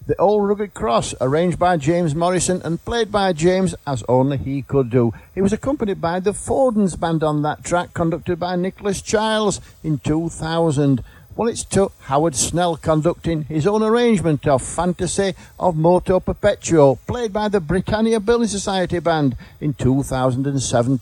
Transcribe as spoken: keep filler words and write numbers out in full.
The Old Rugged Cross, arranged by James Morrison and played by James as only he could do. He was accompanied by the Fordens Band on that track, conducted by Nicholas Childs in two thousand. Well, it's to Howard Snell conducting his own arrangement of Fantasy of Moto Perpetuo, played by the Britannia Building Society Band in two thousand seventeen.